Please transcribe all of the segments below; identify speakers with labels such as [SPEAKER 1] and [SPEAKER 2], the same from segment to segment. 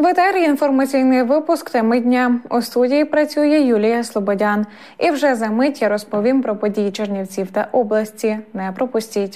[SPEAKER 1] В етері інформаційний випуск «Теми дня». У студії працює Юлія Слободян. І вже за мить я розповім про події Чернівців та області. Не пропустіть.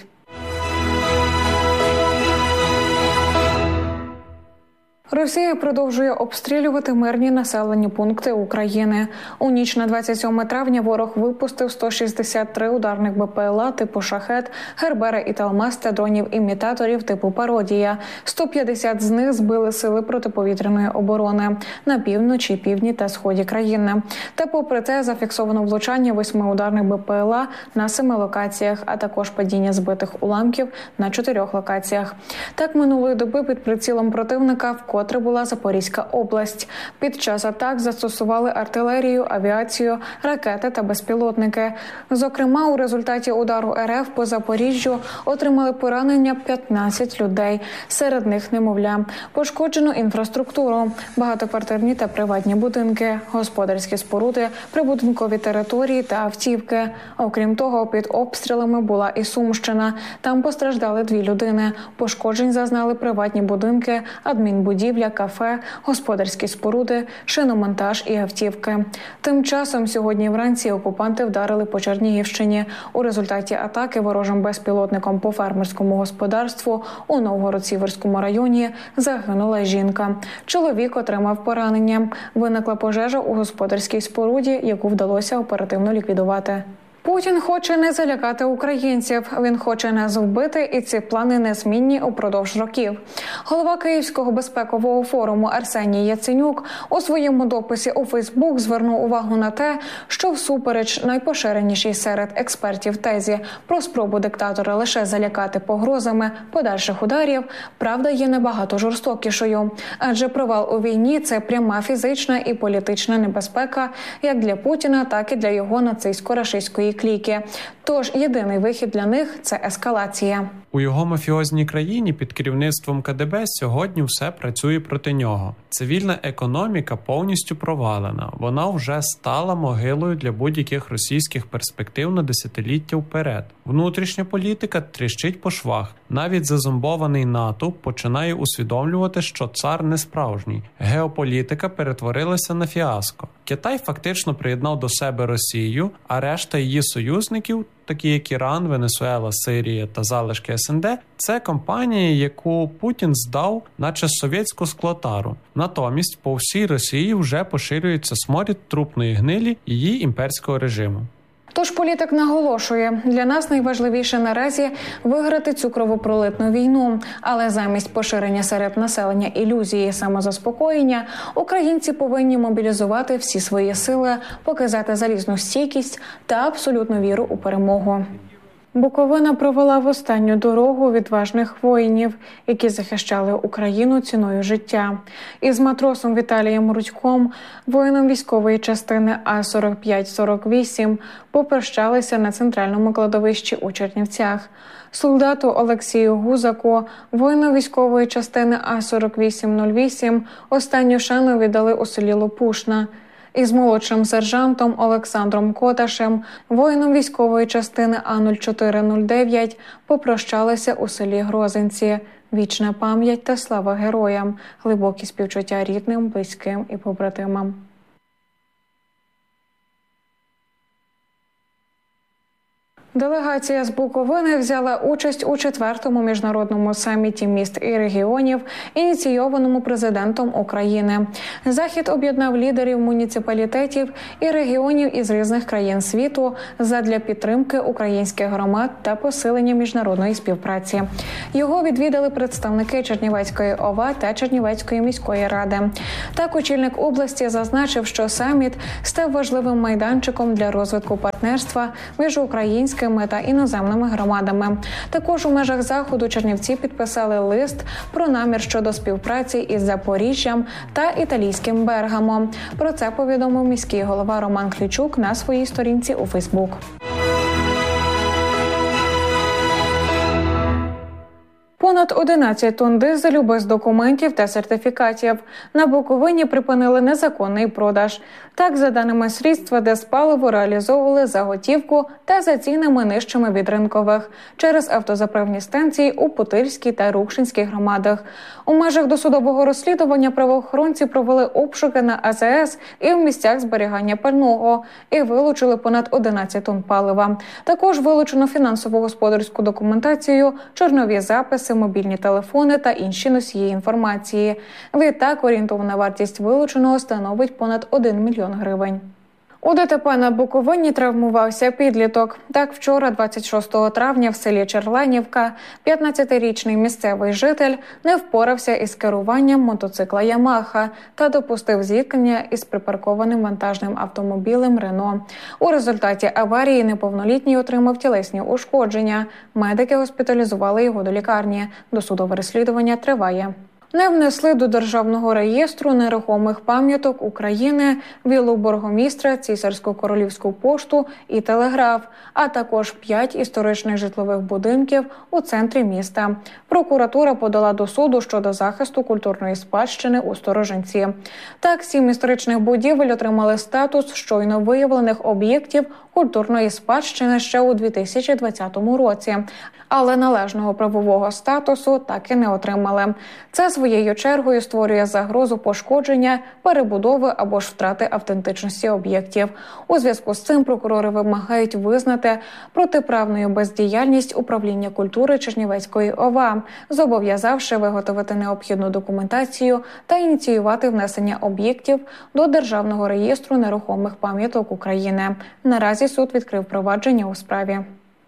[SPEAKER 1] Росія продовжує обстрілювати мирні населені пункти України. У ніч на 27 травня ворог випустив 163 ударних БПЛА типу «Шахед», «Гербера» і «Талмас» та дронів-імітаторів типу «Пародія». 150 з них збили сили протиповітряної оборони на півночі, півдні та сході країни. Та попри це зафіксовано влучання 8 ударних БПЛА на 7 локаціях, а також падіння збитих уламків на 4 локаціях. Так минулої доби під прицілом противника вкотре була Запорізька область. Під час атак застосували артилерію, авіацію, ракети та безпілотники. Зокрема, у результаті удару РФ по Запоріжжю отримали поранення 15 людей. Серед них немовля. Пошкоджено інфраструктуру, багатоквартирні та приватні будинки, господарські споруди, прибудинкові території та автівки. Окрім того, під обстрілами була і Сумщина. Там постраждали 2 людини. Пошкоджень зазнали приватні будинки, адмінбудівля, кафе, господарські споруди, шиномонтаж і автівки. Тим часом сьогодні вранці окупанти вдарили по Чернігівщині. У результаті атаки ворожим безпілотником по фермерському господарству у Новгород-Сіверському районі загинула жінка. Чоловік отримав поранення. Виникла пожежа у господарській споруді, яку вдалося оперативно ліквідувати. Путін хоче не залякати українців. Він хоче нас вбити, і ці плани незмінні упродовж років. Голова Київського безпекового форуму Арсеній Яценюк у своєму дописі у Фейсбук звернув увагу на те, що всупереч найпоширенішій серед експертів тезі про спробу диктатора лише залякати погрозами подальших ударів, правда є набагато жорстокішою. Адже провал у війні – це пряма фізична і політична небезпека як для Путіна, так і для його нацистсько-рашистської кліки. Тож єдиний вихід для них – це ескалація.
[SPEAKER 2] У його мафіозній країні під керівництвом КДБ сьогодні все працює проти нього. Цивільна економіка повністю провалена. Вона вже стала могилою для будь-яких російських перспектив на десятиліття вперед. Внутрішня політика тріщить по швах. Навіть зазомбований натовп починає усвідомлювати, що цар не справжній. Геополітика перетворилася на фіаско. Китай фактично приєднав до себе Росію, а решта її союзників, такі як Іран, Венесуела, Сирія та залишки СНД, це компанії, яку Путін здав, наче совєтську склотару. Натомість по всій Росії вже поширюється сморід трупної гнилі її імперського режиму.
[SPEAKER 1] Тож політик наголошує, для нас найважливіше наразі виграти цю кровопролитну війну. Але замість поширення серед населення ілюзії самозаспокоєння, українці повинні мобілізувати всі свої сили, показати залізну стійкість та абсолютну віру у перемогу. Буковина провела в останню дорогу відважних воїнів, які захищали Україну ціною життя. Із матросом Віталієм Рудьком, воїном військової частини А-45-48, попрощалися на центральному кладовищі у Чернівцях. Солдату Олексію Гузаку, воїну військової частини А-48-08, останню шану віддали у селі Лопушна. Із молодшим сержантом Олександром Коташем, воїном військової частини А-04-09, попрощалися у селі Грозинці. Вічна пам'ять та слава героям, глибокі співчуття рідним, близьким і побратимам. Делегація з Буковини взяла участь у 4-му міжнародному саміті міст і регіонів, ініційованому президентом України. Захід об'єднав лідерів муніципалітетів і регіонів із різних країн світу задля підтримки українських громад та посилення міжнародної співпраці. Його відвідали представники Чернівецької ОВА та Чернівецької міської ради. Так, очільник області зазначив, що саміт став важливим майданчиком для розвитку партнерства між українськими та іноземними громадами. Також у межах заходу Чернівці підписали лист про намір щодо співпраці із Запоріжжям та італійським Бергамо. Про це повідомив міський голова Роман Клічук на своїй сторінці у Фейсбук. Понад 11 тонн дизелю без документів та сертифікатів. На Буковині припинили незаконний продаж. Так, за даними слідства, Дезпаливо реалізовували за готівку та за цінами нижчими від ринкових через автозаправні станції у Путильській та Рукшинській громадах. У межах досудового розслідування правоохоронці провели обшуки на АЗС і в місцях зберігання пального і вилучили понад 11 тонн палива. Також вилучено фінансово-господарську документацію, чорнові записи, мобільні телефони та інші носії інформації. Відтак, орієнтовна вартість вилученого становить понад 1 мільйон гривень. У ДТП на Буковині травмувався підліток. Так, вчора, 26 травня, в селі Черленівка, 15-річний місцевий житель не впорався із керуванням мотоцикла «Ямаха» та допустив зіткнення із припаркованим вантажним автомобілем «Рено». У результаті аварії неповнолітній отримав тілесні ушкодження. Медики госпіталізували його до лікарні. Досудове розслідування триває. Не внесли до Державного реєстру нерухомих пам'яток України віллу бургомістра, Цісарську королівську пошту і телеграф, а також 5 історичних житлових будинків у центрі міста. Прокуратура подала до суду щодо захисту культурної спадщини у Сторожинці. Так, 7 історичних будівель отримали статус щойно виявлених об'єктів культурної спадщини ще у 2020 році, але належного правового статусу так і не отримали. Це своєю чергою створює загрозу пошкодження, перебудови або ж втрати автентичності об'єктів. У зв'язку з цим прокурори вимагають визнати протиправною бездіяльність управління культури Чернівецької ОВА, зобов'язавши виготовити необхідну документацію та ініціювати внесення об'єктів до Державного реєстру нерухомих пам'яток України. Наразі суд відкрив провадження у справі.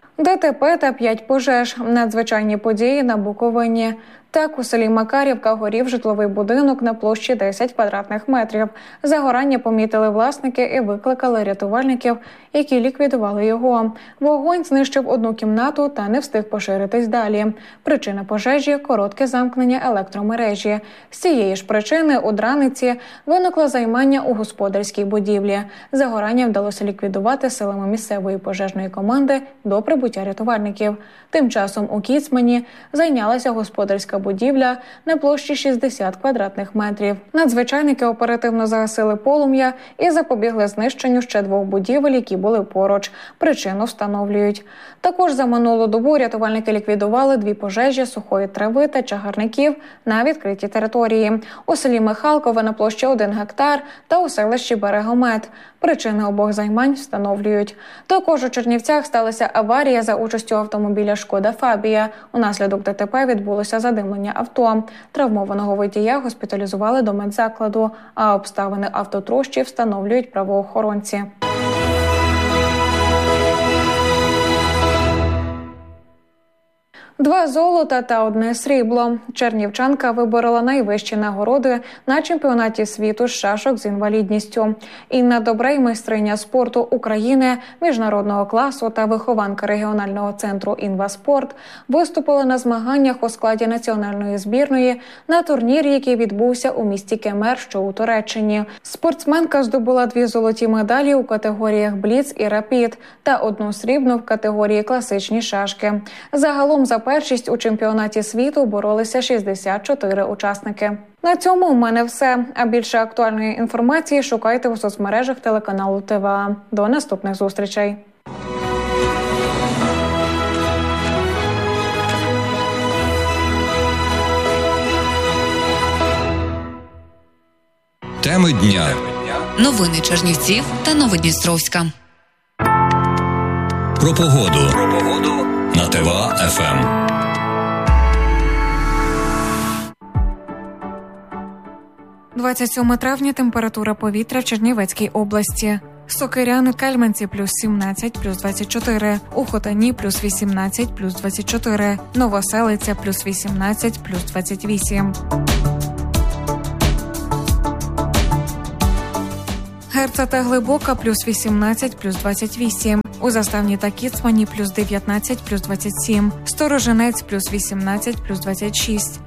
[SPEAKER 1] ДТП та 5 пожеж. Надзвичайні події на Буковині. Так, у селі Макарівка горів житловий будинок на площі 10 квадратних метрів. Загорання помітили власники і викликали рятувальників, які ліквідували його. Вогонь знищив одну кімнату та не встиг поширитись далі. Причина пожежі – коротке замкнення електромережі. З цієї ж причини у Драниці виникло займання у господарській будівлі. Загорання вдалося ліквідувати силами місцевої пожежної команди до прибуття рятувальників. Тим часом у Кіцмані зайнялася господарська будівля на площі 60 квадратних метрів. Надзвичайники оперативно загасили полум'я і запобігли знищенню ще 2 будівель, які були поруч. Причину встановлюють. Також за минулу добу рятувальники ліквідували 2 пожежі сухої трави та чагарників на відкритій території. У селі Михалкове на площі 1 гектар та у селищі Берегомет. Причини обох займань встановлюють. Також у Чернівцях сталася аварія за участю автомобіля «Шкода Фабія». Унаслідок ДТП відбулося задимлення авто. Травмованого водія госпіталізували до медзакладу, а обставини автотрощі встановлюють правоохоронці. Два золота та 1 срібло. Чернівчанка виборола найвищі нагороди на чемпіонаті світу з шашок з інвалідністю. Інна Добрей, майстриня спорту України, міжнародного класу та вихованка регіонального центру «Інваспорт», виступила на змаганнях у складі національної збірної на турнірі, який відбувся у місті Кемер, що у Туреччині. Спортсменка здобула 2 золоті медалі у категоріях бліц і рапід та 1 срібну в категорії класичні шашки. Загалом за першість у чемпіонаті світу боролися 64 учасники. На цьому у мене все. А більше актуальної інформації шукайте у соцмережах телеканалу ТВА. До наступних зустрічей.
[SPEAKER 3] Теми дня.
[SPEAKER 4] Новини Чернівців та Новодністровська.
[SPEAKER 3] Про погоду. На ТВА-ФМ.
[SPEAKER 1] – 27 травня. Температура повітря в Чернівецькій області. Сокиряни, Кельменці – плюс 17, плюс 24. У Хотані – плюс 18, плюс 24. Новоселиця – плюс 18, плюс 28. Герца та Глибока – плюс 18, плюс 28. У Заставні та Кіцмані – плюс 19, плюс 27. Сторожинець – плюс 18, плюс 26.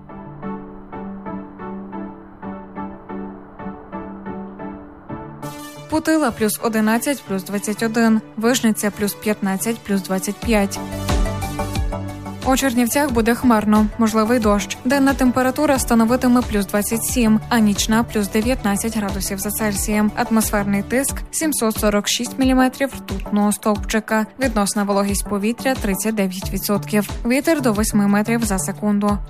[SPEAKER 1] Путила – плюс 11, плюс 21. Вишниця – плюс 15, плюс 25. У Чернівцях буде хмарно, можливий дощ. Денна температура становитиме плюс 27, а нічна плюс 19 градусів за Цельсієм. Атмосферний тиск 746 мм ртутного стовпчика. Відносна вологість повітря 39%. Вітер до 8 метрів за секунду.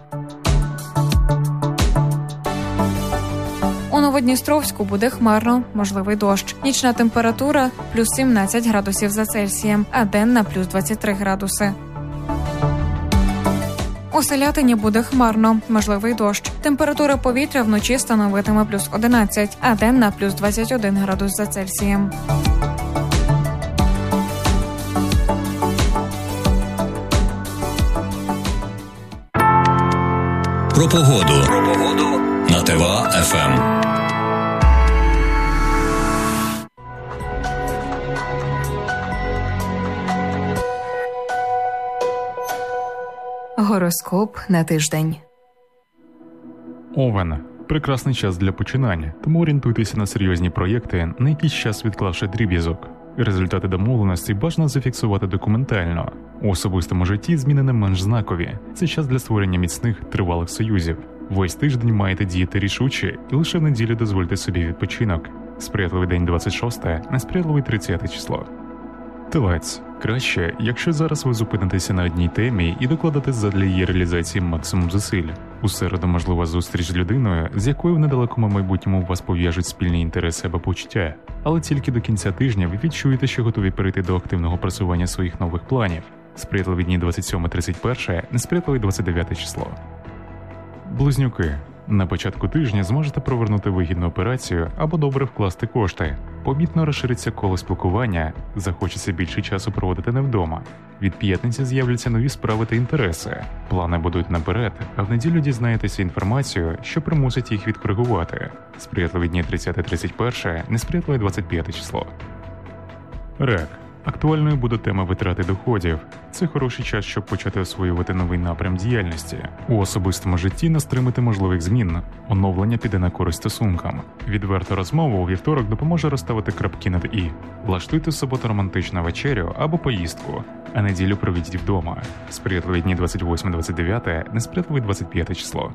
[SPEAKER 1] У Новодністровську буде хмарно, можливий дощ. Нічна температура плюс 17 градусів за Цельсієм, а денна плюс 23 градуси. У Селятині буде хмарно, можливий дощ. Температура повітря вночі становитиме плюс 11, а денна плюс 21 градус за Цельсієм.
[SPEAKER 3] Про погоду на ТВА-ФМ.
[SPEAKER 4] Гороскоп на тиждень.
[SPEAKER 5] Овен. Прекрасний час для починань, тому орієнтуйтеся на серйозні проєкти, на якийсь час відклавши дріб'язок. Результати домовленостей бажано зафіксувати документально. У особистому житті зміни не менш знакові. Це час для створення міцних, тривалих союзів. Весь тиждень маєте діяти рішуче, і лише в неділю дозвольте собі відпочинок. Сприятливий день 26, несприятливий 30 число. Телець. Краще, якщо зараз ви зупинитеся на одній темі і докладете задля її реалізації максимум зусиль. У середу можлива зустріч з людиною, з якою в недалекому майбутньому вас пов'яжуть спільні інтереси або почуття. Але тільки до кінця тижня ви відчуєте, що готові перейти до активного просування своїх нових планів. Сприятливі дні 27-31, несприятливий 29 число. Близнюки. На початку тижня зможете провернути вигідну операцію або добре вкласти кошти. Помітно розшириться коло спілкування, захочеться більше часу проводити не вдома. Від п'ятниці з'являться нові справи та інтереси. Плани будуть наперед, а в неділю дізнаєтеся інформацію, що примусить їх відкоригувати. Сприятливі дні 30-31, несприятливе 25 число. Рак. Актуальною буде тема витрати доходів. Це хороший час, щоб почати освоювати новий напрям діяльності. У особистому житті не стримати можливих змін. Оновлення піде на користь стосункам. Відверта розмова у вівторок допоможе розставити крапки над «і». Влаштуйте в суботу романтичну вечерю або поїздку, а неділю проведіть вдома. Сприятливі дні 28-29, несприятливий 25 число.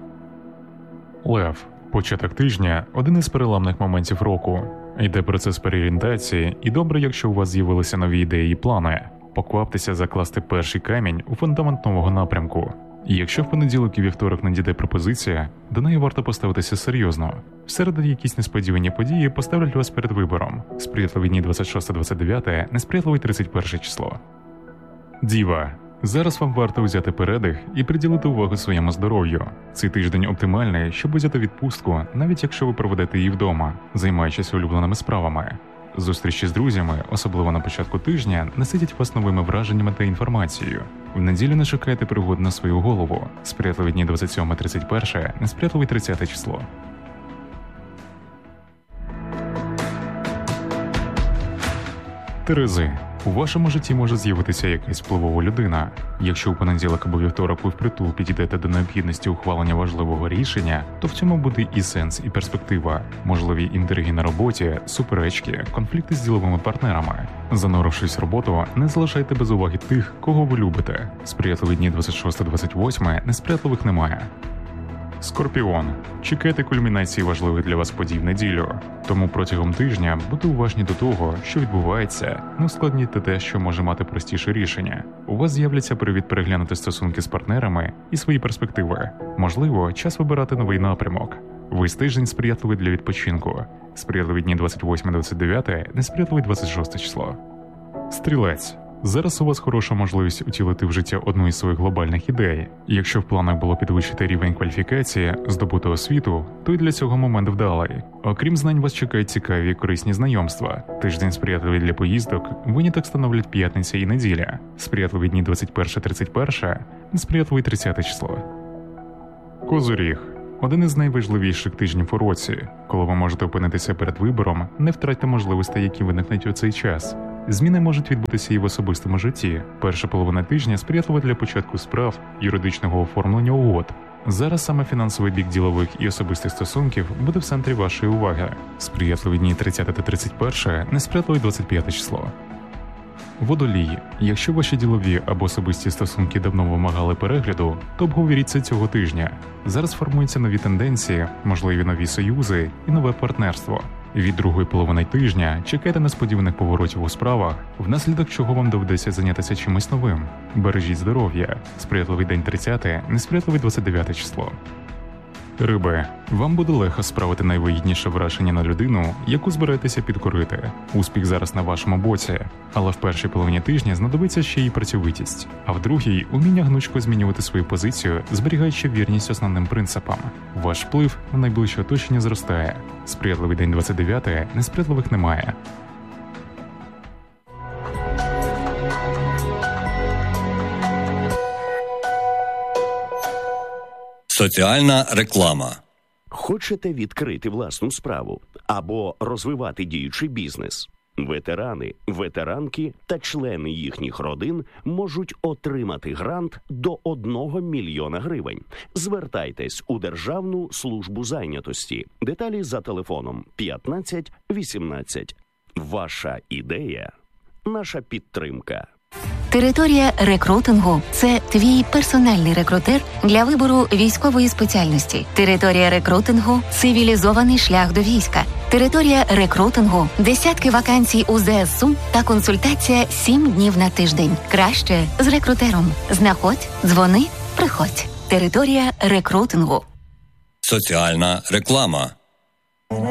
[SPEAKER 5] Лев. Початок тижня – один із переламних моментів року. Йде процес переорієнтації, і добре, якщо у вас з'явилися нові ідеї і плани. Покваптеся закласти перший камінь у фундамент нового напрямку. І якщо в понеділок і вівторок надійде пропозиція, до неї варто поставитися серйозно. В середу якісь несподівані події поставлять вас перед вибором. Сприятливі дні 26-29, несприятливий 31 число. Діва. Зараз вам варто взяти передих і приділити увагу своєму здоров'ю. Цей тиждень оптимальний, щоб взяти відпустку, навіть якщо ви проведете її вдома, займаючись улюбленими справами. Зустрічі з друзями, особливо на початку тижня, наситять вас новими враженнями та інформацією. В неділю не шукайте пригод на свою голову. Сприятливі дні 27-31, несприятливий 30 число. Терези. У вашому житті може з'явитися якась впливова людина. Якщо у понеділок або вівторок ви впритул підійдете до необхідності ухвалення важливого рішення, то в цьому буде і сенс, і перспектива. Можливі інтриги на роботі, суперечки, конфлікти з діловими партнерами. Занурившись в роботу, не залишайте без уваги тих, кого ви любите. Сприятливі дні 26-28, несприятливих немає. Скорпіон. Чекайте кульмінації важливих для вас подій в неділю. Тому протягом тижня будьте уважні до того, що відбувається, не ускладніть те, що може мати простіше рішення. У вас з'являться привід переглянути стосунки з партнерами і свої перспективи. Можливо, час вибирати новий напрямок. Весь тиждень сприятливий для відпочинку. Сприятливі дні 28-29, несприятливий 26 число. Стрілець. Зараз у вас хороша можливість утілити в життя одну із своїх глобальних ідей. Якщо в планах було підвищити рівень кваліфікації, здобути освіту, то й для цього момент вдалий. Окрім знань, вас чекають цікаві і корисні знайомства. Тиждень сприятливий для поїздок, виняток становлять п'ятниця і неділя. Сприятливі дні 21-31, несприятливий 30 число. Козиріг. Один із найважливіших тижнів у році. Коли ви можете опинитися перед вибором, не втратьте можливостей, які виникнуть у цей час. Зміни можуть відбутися і в особистому житті. Перша половина тижня сприятлива для початку справ, юридичного оформлення угод. Зараз саме фінансовий бік ділових і особистих стосунків буде в центрі вашої уваги. Сприятливі дні 30 та 31, несприятливий 25 число. Водолій. Якщо ваші ділові або особисті стосунки давно вимагали перегляду, то обговоріть це цього тижня. Зараз формуються нові тенденції, можливі нові союзи і нове партнерство. Від другої половини тижня чекайте несподіваних поворотів у справах, внаслідок чого вам доведеться зайнятися чимось новим. Бережіть здоров'я. Сприятливий день 30, несприятливий 29 число. Риби. Вам буде легко справити найвигідніше враження на людину, яку збираєтеся підкорити. Успіх зараз на вашому боці, але в першій половині тижня знадобиться ще й працьовитість, а в другій – уміння гнучко змінювати свою позицію, зберігаючи вірність основним принципам. Ваш вплив на найближче оточення зростає. Сприятливий день 29, несприятливих немає.
[SPEAKER 3] Соціальна реклама.
[SPEAKER 6] Хочете відкрити власну справу або розвивати діючий бізнес? Ветерани, ветеранки та члени їхніх родин можуть отримати грант до 1 мільйона гривень. Звертайтесь у Державну службу зайнятості. Деталі за телефоном 15 18. Ваша ідея – наша підтримка.
[SPEAKER 7] Територія рекрутингу – це твій персональний рекрутер для вибору військової спеціальності. Територія рекрутингу – цивілізований шлях до війська. Територія рекрутингу – десятки вакансій у ЗСУ та консультація 7 днів на тиждень. Краще з рекрутером. Знаходь, дзвони, приходь. Територія рекрутингу.
[SPEAKER 3] Соціальна реклама.